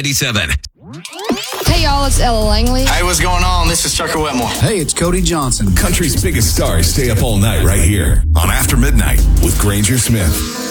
97. Hey, y'all, it's Ella Langley. Hey, what's going on? This is Tucker Wetmore. Hey, it's Cody Johnson. Country's biggest stars stay up all night right here on After Midnight with Granger Smith.